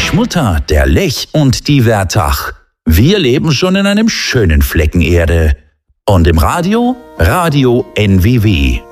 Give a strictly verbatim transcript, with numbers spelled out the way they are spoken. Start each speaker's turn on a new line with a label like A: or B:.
A: Schmutter, der Lech und die Wertach. Wir leben schon in einem schönen Flecken Erde. Und im Radio? Radio N W W.